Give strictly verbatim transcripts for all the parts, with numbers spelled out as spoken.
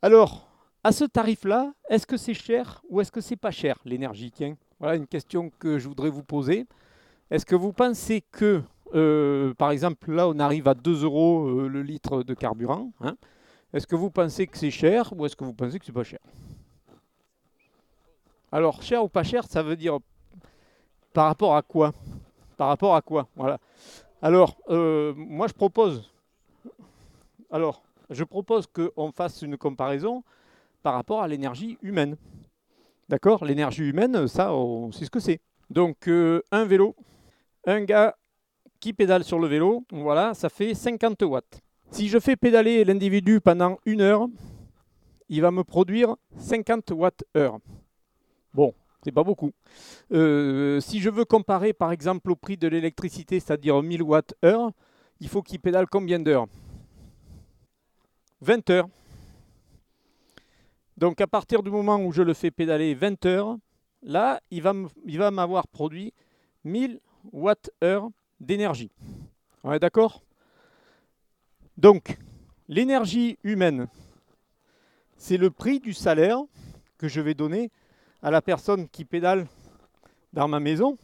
Alors, à ce tarif-là, est-ce que c'est cher ou est-ce que c'est pas cher l'énergie? Tiens, voilà une question que je voudrais vous poser. Est-ce que vous pensez que, euh, par exemple, là on arrive à deux euros euh, le litre de carburant, hein? Est-ce que vous pensez que c'est cher ou est-ce que vous pensez que c'est pas cher? Alors, cher ou pas cher, ça veut dire par rapport à quoi? Par rapport à quoi? Voilà. Alors, euh, moi je propose, alors, je propose qu'on fasse une comparaison par rapport à l'énergie humaine. D'accord? L'énergie humaine, ça, on sait ce que c'est. Donc, euh, un vélo, un gars qui pédale sur le vélo, voilà, ça fait cinquante watts. Si je fais pédaler l'individu pendant une heure, il va me produire cinquante watts heure. Bon, c'est pas beaucoup. Euh, si je veux comparer par exemple au prix de l'électricité, c'est-à-dire mille watts heure, il faut qu'il pédale combien d'heures? vingt heures. Donc à partir du moment où je le fais pédaler vingt heures, là, il va il va m'avoir produit mille watts heure d'énergie. On est d'accord? Donc, l'énergie humaine, c'est le prix du salaire que je vais donner à la personne qui pédale dans ma maison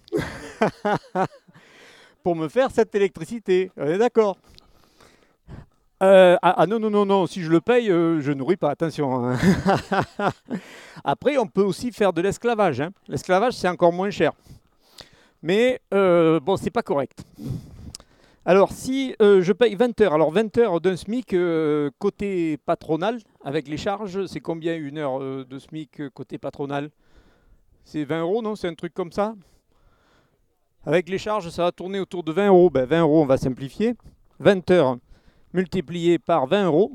pour me faire cette électricité. On est d'accord? Euh, ah, ah non, non, non, non, si je le paye, euh, je nourris pas, attention, hein. Après, on peut aussi faire de l'esclavage, hein. L'esclavage, c'est encore moins cher. Mais euh, bon, c'est pas correct. Alors, si euh, je paye vingt heures, alors vingt heures d'un SMIC euh, côté patronal, avec les charges, c'est combien une heure euh, de SMIC euh, côté patronal? C'est vingt euros, non? C'est un truc comme ça? Avec les charges, ça va tourner autour de vingt euros. Ben, vingt euros, on va simplifier. vingt heures multiplié par vingt euros.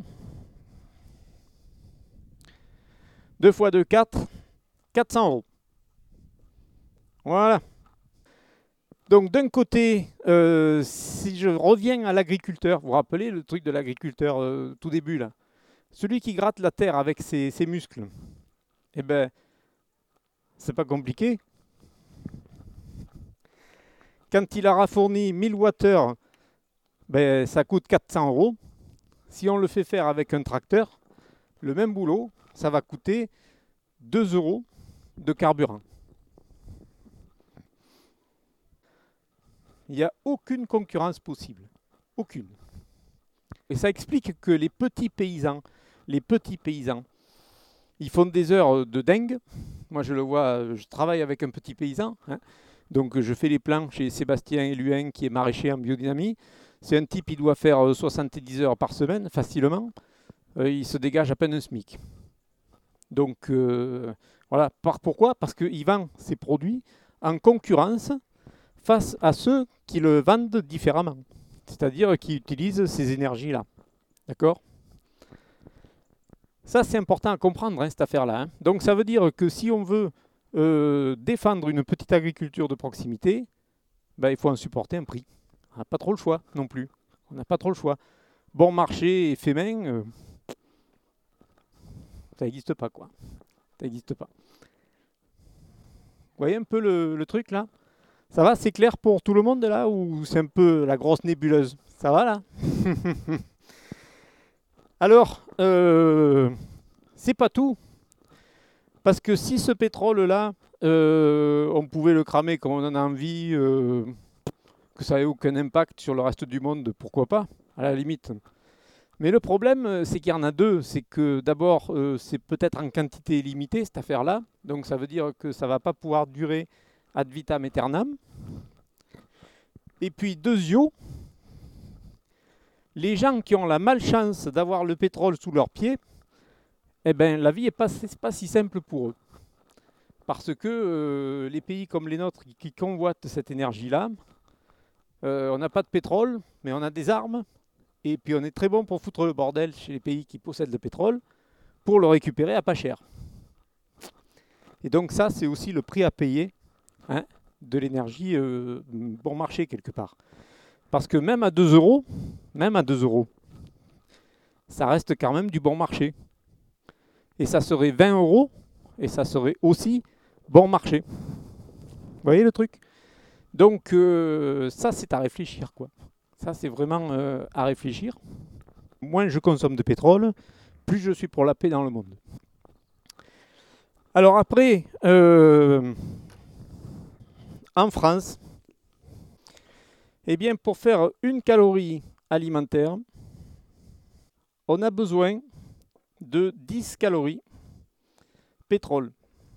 deux fois deux, quatre. quatre cents euros. Voilà. Donc d'un côté, euh, si je reviens à l'agriculteur, vous vous rappelez le truc de l'agriculteur euh, tout début là, celui qui gratte la terre avec ses, ses muscles, eh ben, c'est pas compliqué. Quand il aura fourni mille watts-heure, ben, ça coûte quatre cents euros. Si on le fait faire avec un tracteur, le même boulot, ça va coûter deux euros de carburant. Il n'y a aucune concurrence possible. Aucune. Et ça explique que les petits paysans, les petits paysans, ils font des heures de dingue. Moi, je le vois, je travaille avec un petit paysan, hein. Donc je fais les plans chez Sébastien Éluin, qui est maraîcher en biodynamie. C'est un type, il doit faire soixante-dix heures par semaine, facilement. Euh, il se dégage à peine un SMIC. Donc euh, voilà. Par, pourquoi? Parce qu'il vend ses produits en concurrence face à ceux qui le vendent différemment. C'est-à-dire qui utilisent ces énergies-là. D'accord? Ça, c'est important à comprendre, hein, cette affaire-là, hein. Donc ça veut dire que si on veut euh, défendre une petite agriculture de proximité, ben, il faut en supporter un prix. On n'a pas trop le choix non plus. On n'a pas trop le choix. Bon marché et fait main, euh, ça n'existe pas, quoi. Ça n'existe pas. Vous voyez un peu le, le truc là? Ça va, c'est clair pour tout le monde là ou c'est un peu la grosse nébuleuse? Ça va là? Alors, euh, c'est pas tout. Parce que si ce pétrole-là, euh, on pouvait le cramer comme on en a envie, euh, que ça n'ait aucun impact sur le reste du monde, pourquoi pas, à la limite. Mais le problème, c'est qu'il y en a deux. C'est que d'abord, euh, c'est peut-être en quantité limitée, cette affaire-là. Donc ça veut dire que ça ne va pas pouvoir durer ad vitam aeternam. Et puis, deuxièmement, les gens qui ont la malchance d'avoir le pétrole sous leurs pieds, eh ben, la vie n'est pas, pas si simple pour eux. Parce que euh, les pays comme les nôtres qui, qui convoitent cette énergie-là, euh, on n'a pas de pétrole, mais on a des armes. Et puis on est très bon pour foutre le bordel chez les pays qui possèdent le pétrole pour le récupérer à pas cher. Et donc ça, c'est aussi le prix à payer, hein, de l'énergie euh, bon marché quelque part. Parce que même à deux euros, même à deux euros, ça reste quand même du bon marché. Et ça serait vingt euros, et ça serait aussi bon marché. Vous voyez le truc? Donc euh, ça, c'est à réfléchir, quoi. Ça, c'est vraiment euh, à réfléchir. Moins je consomme de pétrole, plus je suis pour la paix dans le monde. Alors après, euh, en France, eh bien, pour faire une calorie alimentaire, on a besoin de dix calories pétrole.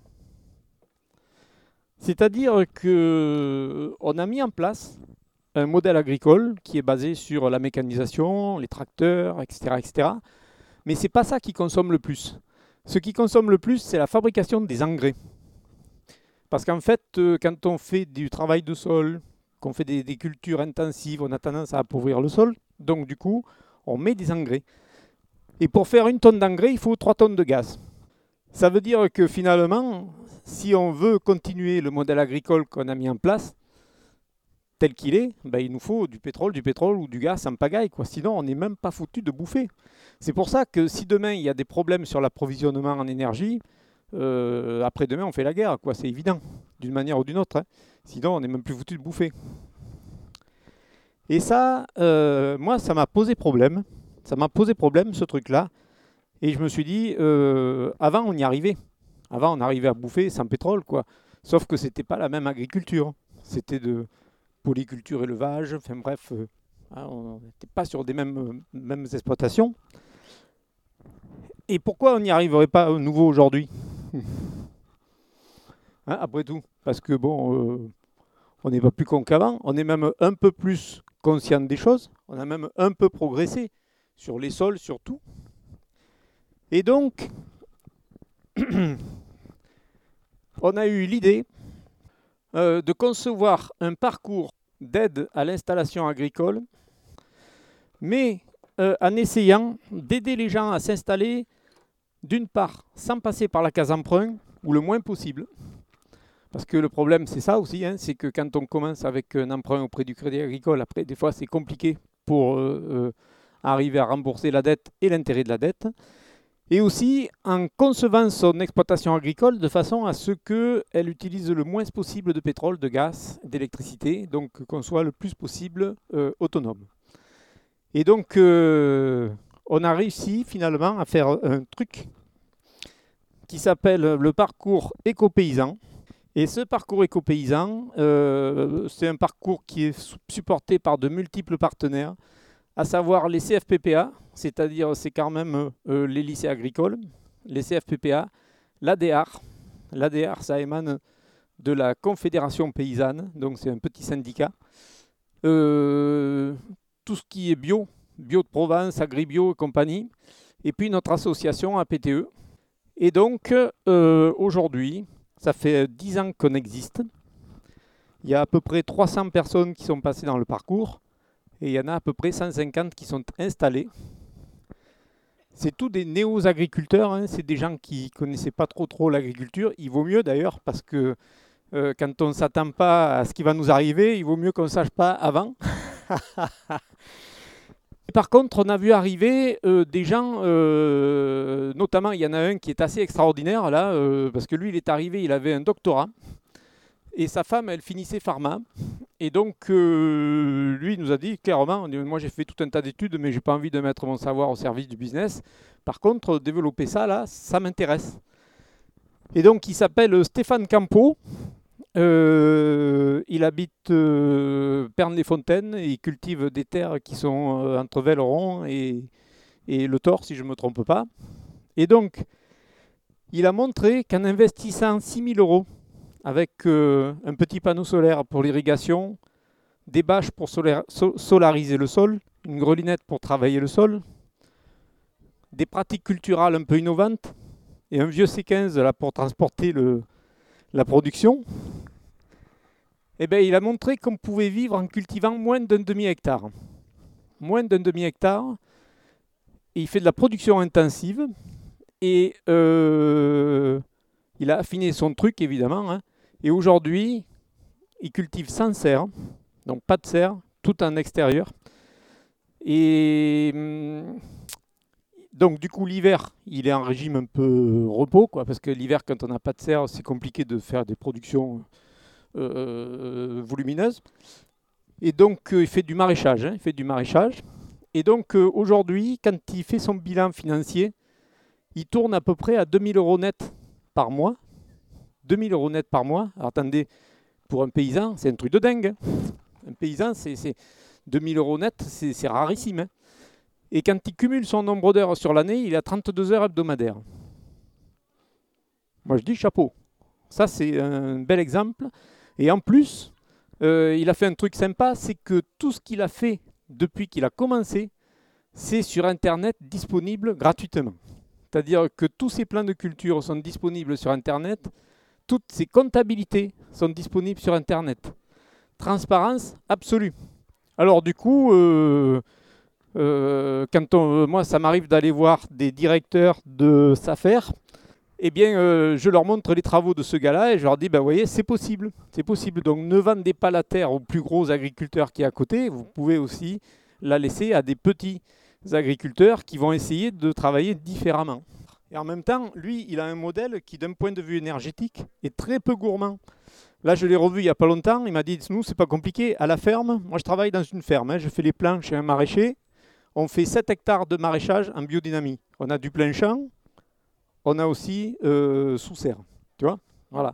C'est-à-dire qu'on a mis en place un modèle agricole qui est basé sur la mécanisation, les tracteurs, et cetera, et cetera. Mais ce n'est pas ça qui consomme le plus. Ce qui consomme le plus, c'est la fabrication des engrais. Parce qu'en fait, quand on fait du travail de sol, qu'on fait des, des cultures intensives, on a tendance à appauvrir le sol. Donc du coup, on met des engrais. Et pour faire une tonne d'engrais, il faut trois tonnes de gaz. Ça veut dire que finalement, si on veut continuer le modèle agricole qu'on a mis en place, tel qu'il est, ben il nous faut du pétrole, du pétrole ou du gaz en pagaille, quoi. Sinon, on n'est même pas foutu de bouffer. C'est pour ça que si demain, il y a des problèmes sur l'approvisionnement en énergie, euh, après-demain, on fait la guerre, quoi. C'est évident, d'une manière ou d'une autre. Hein. Sinon, on n'est même plus foutu de bouffer. Et ça, euh, moi, ça m'a posé problème. Ça m'a posé problème, ce truc-là. Et je me suis dit, euh, avant, on y arrivait. Avant, on arrivait à bouffer sans pétrole, quoi. Sauf que c'était pas la même agriculture. C'était de polyculture, élevage, enfin bref, euh, hein, on n'était pas sur des mêmes, mêmes exploitations. Et pourquoi on n'y arriverait pas à nouveau aujourd'hui? Hein, après tout, parce que bon, euh, on n'est pas plus con qu'avant, on est même un peu plus conscient des choses, on a même un peu progressé sur les sols surtout. Et donc, on a eu l'idée euh, de concevoir un parcours d'aide à l'installation agricole, mais euh, en essayant d'aider les gens à s'installer, d'une part, sans passer par la case emprunt, ou le moins possible. Parce que le problème, c'est ça aussi, hein, c'est que quand on commence avec un emprunt auprès du Crédit Agricole, après, des fois, c'est compliqué pour euh, euh, arriver à rembourser la dette et l'intérêt de la dette. Et aussi en concevant son exploitation agricole de façon à ce qu'elle utilise le moins possible de pétrole, de gaz, d'électricité, donc qu'on soit le plus possible euh, autonome. Et donc, euh, on a réussi finalement à faire un truc qui s'appelle le parcours éco-paysan. Et ce parcours éco-paysan, euh, c'est un parcours qui est supporté par de multiples partenaires, à savoir les C F P P A, c'est-à-dire c'est quand même euh, les lycées agricoles, les C F P P A, l'A D R. L'A D R, ça émane de la Confédération paysanne, donc c'est un petit syndicat. Euh, tout ce qui est bio, bio de Provence, agribio et compagnie. Et puis notre association A P T E. Et donc euh, aujourd'hui, ça fait dix ans qu'on existe. Il y a à peu près trois cents personnes qui sont passées dans le parcours. Et il y en a à peu près cent cinquante qui sont installés. C'est tous des néo-agriculteurs, hein. C'est des gens qui ne connaissaient pas trop trop l'agriculture. Il vaut mieux d'ailleurs parce que euh, quand on ne s'attend pas à ce qui va nous arriver, il vaut mieux qu'on ne sache pas avant. Et par contre, on a vu arriver euh, des gens, euh, notamment il y en a un qui est assez extraordinaire là, euh, parce que lui il est arrivé, il avait un doctorat. Et sa femme, elle finissait pharma. Et donc, euh, lui, il nous a dit clairement, moi j'ai fait tout un tas d'études, mais j'ai pas envie de mettre mon savoir au service du business. Par contre, développer ça, là, ça m'intéresse. Et donc, il s'appelle Stéphane Campo. Euh, il habite euh, Pernes-les-Fontaines. Et il cultive des terres qui sont euh, entre Velleron et, et Le Thor, si je ne me trompe pas. Et donc, il a montré qu'en investissant six mille euros, avec euh, un petit panneau solaire pour l'irrigation, des bâches pour solaire, so, solariser le sol, une grelinette pour travailler le sol, des pratiques culturales un peu innovantes et un vieux C quinze là, pour transporter le, la production. Et bien, il a montré qu'on pouvait vivre en cultivant moins d'un demi-hectare. Moins d'un demi-hectare. Et il fait de la production intensive. Et euh, il a affiné son truc, évidemment. Hein. Et aujourd'hui, il cultive sans serre, donc pas de serre, tout en extérieur. Et donc du coup, l'hiver, il est en régime un peu repos, quoi, parce que l'hiver, quand on n'a pas de serre, c'est compliqué de faire des productions euh, volumineuses. Et donc, euh, il fait du maraîchage. Hein, il fait du maraîchage. Et donc, euh, aujourd'hui, quand il fait son bilan financier, il tourne à peu près à deux mille euros net par mois. deux mille euros net par mois. Alors attendez, pour un paysan, c'est un truc de dingue. Un paysan, c'est, c'est deux mille euros net, c'est, c'est rarissime. Hein. Et quand il cumule son nombre d'heures sur l'année, il a trente-deux heures hebdomadaires. Moi, je dis chapeau. Ça, c'est un bel exemple. Et en plus, euh, il a fait un truc sympa, c'est que tout ce qu'il a fait depuis qu'il a commencé, c'est sur Internet disponible gratuitement. C'est-à-dire que tous ses plans de culture sont disponibles sur Internet, toutes ses comptabilités sont disponibles sur Internet. Transparence absolue. Alors du coup, euh, euh, quand on, moi ça m'arrive d'aller voir des directeurs de SAFER, eh bien euh, je leur montre les travaux de ce gars-là et je leur dis, ben vous voyez, c'est possible, c'est possible. Donc ne vendez pas la terre aux plus gros agriculteurs qui est à côté, vous pouvez aussi la laisser à des petits agriculteurs qui vont essayer de travailler différemment. Et en même temps, lui, il a un modèle qui, d'un point de vue énergétique, est très peu gourmand. Là, je l'ai revu il n'y a pas longtemps. Il m'a dit, nous, c'est pas compliqué. À la ferme, moi, je travaille dans une ferme. Hein, je fais les plants chez un maraîcher. On fait sept hectares de maraîchage en biodynamie. On a du plein champ. On a aussi euh, sous serre. Tu vois ? Voilà.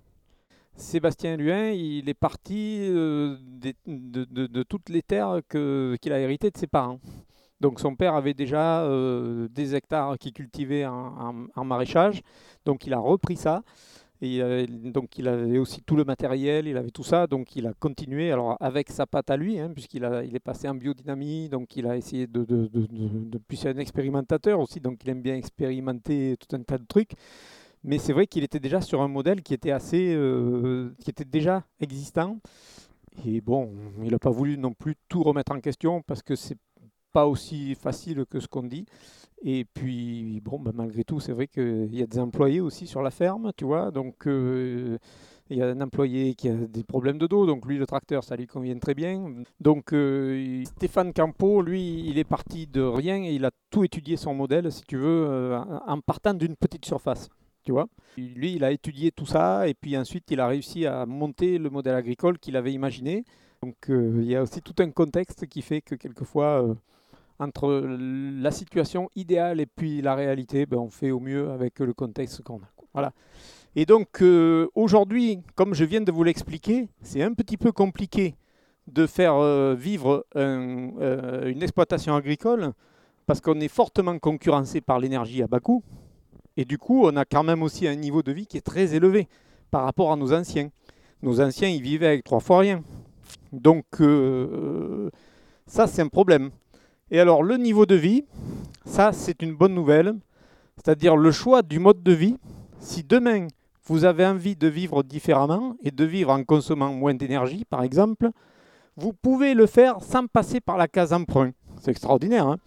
Sébastien Luin, il est parti euh, de, de, de, de toutes les terres que, qu'il a héritées de ses parents. Donc son père avait déjà euh, des hectares qu'il cultivait en, en, en maraîchage, donc il a repris ça. Et euh, donc il avait aussi tout le matériel, il avait tout ça, donc il a continué alors avec sa patte à lui, hein, puisqu'il a, il est passé en biodynamie, donc il a essayé de, de, de, de, de puis c'est un expérimentateur aussi, donc il aime bien expérimenter tout un tas de trucs. Mais c'est vrai qu'il était déjà sur un modèle qui était assez, euh, qui était déjà existant. Et bon, il n'a pas voulu non plus tout remettre en question parce que c'est pas aussi facile que ce qu'on dit. Et puis, bon, bah, malgré tout, c'est vrai qu'il y a des employés aussi sur la ferme, tu vois. Donc, euh, il y a un employé qui a des problèmes de dos. Donc, lui, le tracteur, ça lui convient très bien. Donc, euh, Stéphane Campeau, lui, il est parti de rien et il a tout étudié son modèle, si tu veux, euh, en partant d'une petite surface. Tu vois. Lui, il a étudié tout ça et puis ensuite, il a réussi à monter le modèle agricole qu'il avait imaginé. Donc, euh, il y a aussi tout un contexte qui fait que quelquefois... Euh, entre la situation idéale et puis la réalité, ben on fait au mieux avec le contexte qu'on a. Voilà. Et donc euh, aujourd'hui, comme je viens de vous l'expliquer, c'est un petit peu compliqué de faire euh, vivre un, euh, une exploitation agricole parce qu'on est fortement concurrencé par l'énergie à bas coût. Et du coup, on a quand même aussi un niveau de vie qui est très élevé par rapport à nos anciens. Nos anciens, ils vivaient avec trois fois rien. Donc euh, ça, c'est un problème. Et alors, le niveau de vie, ça, c'est une bonne nouvelle. C'est-à-dire le choix du mode de vie. Si demain, vous avez envie de vivre différemment et de vivre en consommant moins d'énergie, par exemple, vous pouvez le faire sans passer par la case emprunt. C'est extraordinaire, hein.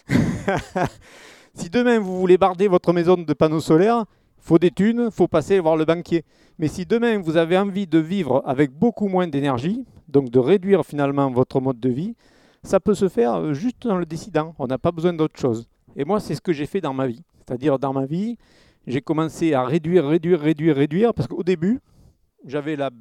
Si demain, vous voulez barder votre maison de panneaux solaires, il faut des thunes, il faut passer voir le banquier. Mais si demain, vous avez envie de vivre avec beaucoup moins d'énergie, donc de réduire finalement votre mode de vie, ça peut se faire juste en le décidant. On n'a pas besoin d'autre chose. Et moi, c'est ce que j'ai fait dans ma vie. C'est-à-dire, dans ma vie, j'ai commencé à réduire, réduire, réduire, réduire. Parce qu'au début, j'avais la...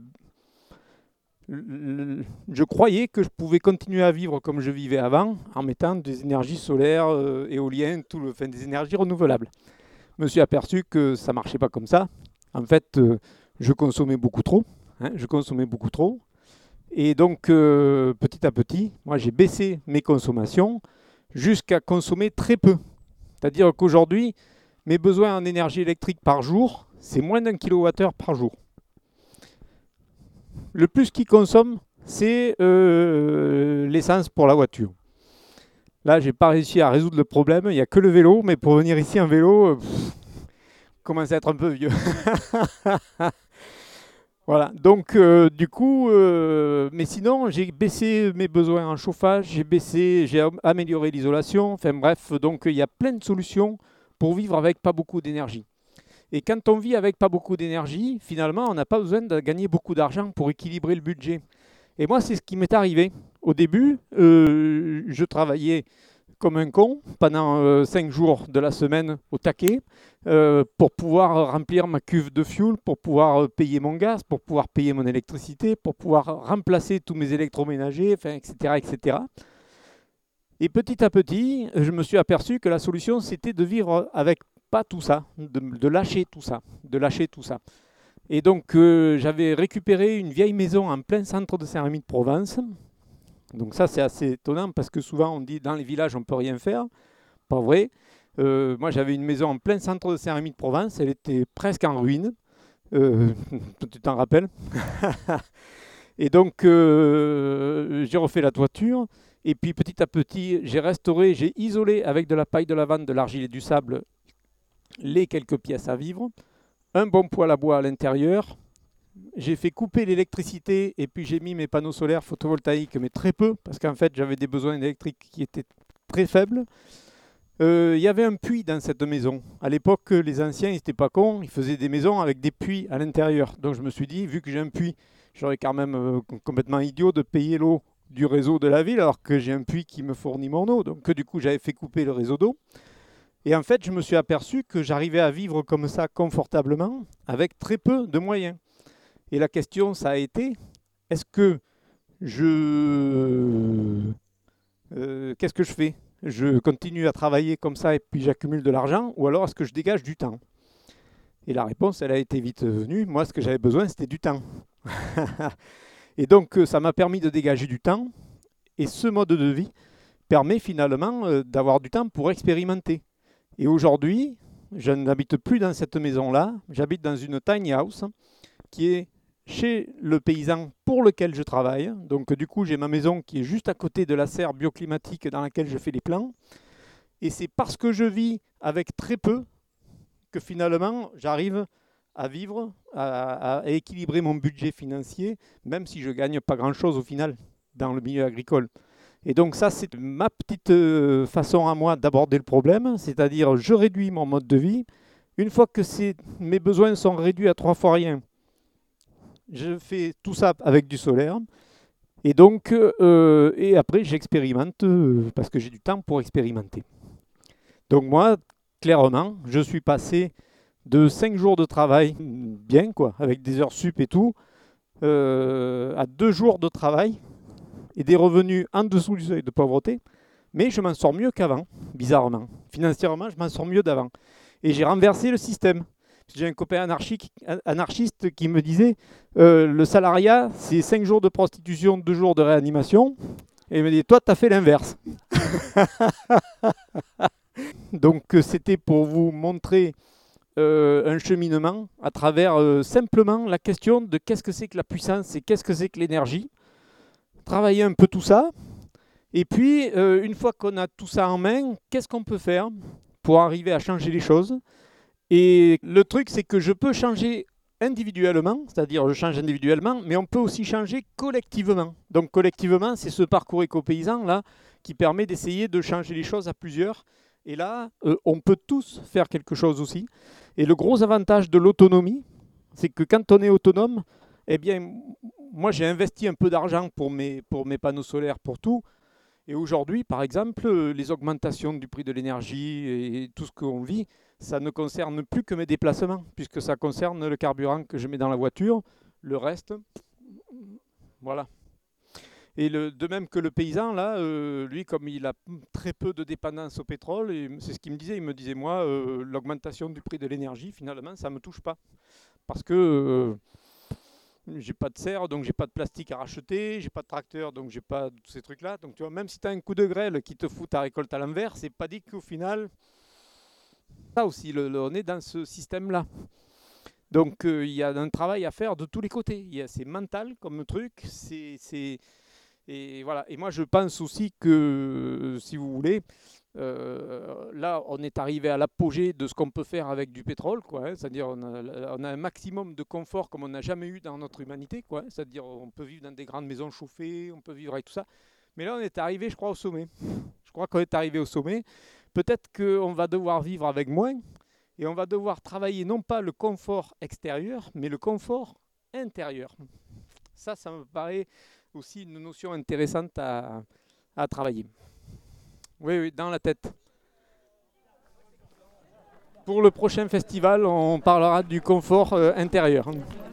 je croyais que je pouvais continuer à vivre comme je vivais avant, en mettant des énergies solaires, euh, éoliennes, tout le... enfin, des énergies renouvelables. Je me suis aperçu que ça ne marchait pas comme ça. En fait, euh, je consommais beaucoup trop. Hein, je consommais beaucoup trop. Et donc, euh, petit à petit, moi, j'ai baissé mes consommations jusqu'à consommer très peu. C'est-à-dire qu'aujourd'hui, mes besoins en énergie électrique par jour, c'est moins d'un kilowattheure par jour. Le plus qu'ils consomment, c'est euh, l'essence pour la voiture. Là, je n'ai pas réussi à résoudre le problème. Il n'y a que le vélo, mais pour venir ici en vélo, pff, commence à être un peu vieux. Voilà, donc euh, du coup, euh, mais sinon, j'ai baissé mes besoins en chauffage, j'ai baissé, j'ai amélioré l'isolation, enfin bref, donc il y a plein de solutions pour vivre avec pas beaucoup d'énergie. Et quand on vit avec pas beaucoup d'énergie, finalement, on n'a pas besoin de gagner beaucoup d'argent pour équilibrer le budget. Et moi, c'est ce qui m'est arrivé. Au début, euh, je travaillais comme un con pendant euh, cinq jours de la semaine au taquet euh, pour pouvoir remplir ma cuve de fuel, pour pouvoir payer mon gaz, pour pouvoir payer mon électricité, pour pouvoir remplacer tous mes électroménagers, enfin, et cetera, et cetera. Et petit à petit, je me suis aperçu que la solution, c'était de vivre avec pas tout ça, de, de lâcher tout ça, de lâcher tout ça. Et donc euh, j'avais récupéré une vieille maison en plein centre de Saint-Rémy-de-Provence. Donc ça c'est assez étonnant parce que souvent on dit dans les villages on ne peut rien faire. Pas vrai. Euh, moi j'avais une maison en plein centre de Saint-Rémy-de-Provence, elle était presque en ruine. Euh, tu t'en rappelles? Et donc euh, j'ai refait la toiture. Et puis petit à petit, j'ai restauré, j'ai isolé avec de la paille de lavande, de l'argile et du sable les quelques pièces à vivre. Un bon poêle à bois à l'intérieur. J'ai fait couper l'électricité et puis j'ai mis mes panneaux solaires photovoltaïques, mais très peu, parce qu'en fait j'avais des besoins électriques qui étaient très faibles. Euh, Il y avait un puits dans cette maison. À l'époque, les anciens n'étaient pas cons, ils faisaient des maisons avec des puits à l'intérieur. Donc je me suis dit, vu que j'ai un puits, j'aurais quand même euh, complètement idiot de payer l'eau du réseau de la ville alors que j'ai un puits qui me fournit mon eau. Donc du coup, j'avais fait couper le réseau d'eau. Et en fait, je me suis aperçu que j'arrivais à vivre comme ça confortablement avec très peu de moyens. Et la question, ça a été, est-ce que je... euh, qu'est-ce que je fais? Je continue à travailler comme ça et puis j'accumule de l'argent, ou alors est-ce que je dégage du temps? Et la réponse, elle a été vite venue. Moi, ce que j'avais besoin, c'était du temps. Et donc, ça m'a permis de dégager du temps. Et ce mode de vie permet finalement euh, d'avoir du temps pour expérimenter. Et aujourd'hui, je n'habite plus dans cette maison-là. J'habite dans une tiny house qui est chez le paysan pour lequel je travaille. Donc du coup, j'ai ma maison qui est juste à côté de la serre bioclimatique dans laquelle je fais les plants. Et c'est parce que je vis avec très peu que finalement, j'arrive à vivre, à, à équilibrer mon budget financier, même si je ne gagne pas grand-chose au final dans le milieu agricole. Et donc ça, c'est ma petite euh, façon à moi d'aborder le problème, c'est-à-dire je réduis mon mode de vie. Une fois que mes besoins sont réduits à trois fois rien, je fais tout ça avec du solaire. Et donc, euh, et après, j'expérimente euh, parce que j'ai du temps pour expérimenter. Donc moi, clairement, je suis passé de cinq jours de travail, bien quoi, avec des heures sup et tout, euh, à deux jours de travail et des revenus en dessous du seuil de pauvreté. Mais je m'en sors mieux qu'avant, bizarrement. Financièrement, je m'en sors mieux d'avant. Et j'ai renversé le système. J'ai un copain anarchiste qui me disait euh, le salariat, c'est cinq jours de prostitution, deux jours de réanimation. Et il me dit, toi, tu as fait l'inverse. Donc, c'était pour vous montrer euh, un cheminement à travers euh, simplement la question de qu'est-ce que c'est que la puissance et qu'est-ce que c'est que l'énergie. Travailler un peu tout ça. Et puis, euh, une fois qu'on a tout ça en main, qu'est-ce qu'on peut faire pour arriver à changer les choses? Et le truc, c'est que je peux changer individuellement, c'est-à-dire je change individuellement, mais on peut aussi changer collectivement. Donc collectivement, c'est ce parcours éco-paysan là qui permet d'essayer de changer les choses à plusieurs. Et là, euh, on peut tous faire quelque chose aussi. Et le gros avantage de l'autonomie, c'est que quand on est autonome, eh bien, moi j'ai investi un peu d'argent pour mes, pour mes panneaux solaires, pour tout. Et aujourd'hui, par exemple, les augmentations du prix de l'énergie et tout ce qu'on vit, ça ne concerne plus que mes déplacements, puisque ça concerne le carburant que je mets dans la voiture. Le reste, voilà. Et le, de même que le paysan, là, euh, lui, comme il a très peu de dépendance au pétrole, et c'est ce qu'il me disait, il me disait, moi, euh, l'augmentation du prix de l'énergie, finalement, ça ne me touche pas. Parce que... Euh, j'ai pas de serre, donc j'ai pas de plastique à racheter, j'ai pas de tracteur, donc j'ai pas tous ces trucs-là. Donc tu vois, même si tu as un coup de grêle qui te fout ta récolte à l'envers, c'est pas dit qu'au final, ça aussi, le, le, on est dans ce système-là. Donc euh, il y a un travail à faire de tous les côtés. Il y a, c'est mental comme truc, c'est, c'est, et voilà. Et moi je pense aussi que, si vous voulez, Euh, là, on est arrivé à l'apogée de ce qu'on peut faire avec du pétrole, quoi, hein, c'est-à-dire on a, on a un maximum de confort comme on n'a jamais eu dans notre humanité, quoi, hein, c'est-à-dire on peut vivre dans des grandes maisons chauffées, on peut vivre avec tout ça. Mais là, on est arrivé, je crois, au sommet. Je crois qu'on est arrivé au sommet. Peut-être qu'on va devoir vivre avec moins et on va devoir travailler non pas le confort extérieur, mais le confort intérieur. Ça, ça me paraît aussi une notion intéressante à, à travailler. Oui, oui, dans la tête. Pour le prochain festival, on parlera du confort euh, intérieur.